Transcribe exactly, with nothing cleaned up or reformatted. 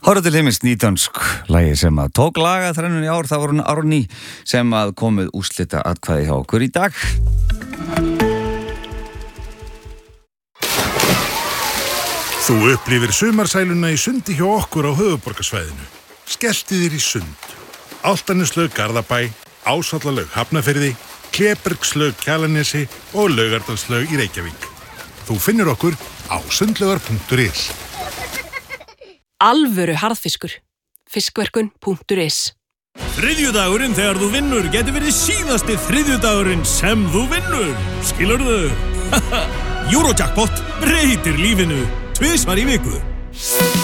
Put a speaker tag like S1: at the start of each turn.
S1: Horfðu til heimins nýdönsk lagi sem að tók lagaþrennun í ár, það voru Árný sem að komið úrslita atkvæði hjá okkur í dag.
S2: Þú upplifir sumarsæluna í sundi hjá okkur á höfuðborgarsvæðinu. Skelltu þér í sund. Álftaneslaug Garðabæ, Ásvallalaug Hafnarfirði, Klébergslaug Kjalarnesi og Laugardalslaug í Reykjavík. Þú finnur okkur á sundlaugar punktur is.
S3: Alvöru harðfiskur. Fiskverkun punktur is.
S4: Þriðjudagurinn þegar þú vinnur getur verið síðasti þriðjudagurinn sem þú vinnur. Skilurðu? Eurojackpot breytir lífinu tvisvar í viku.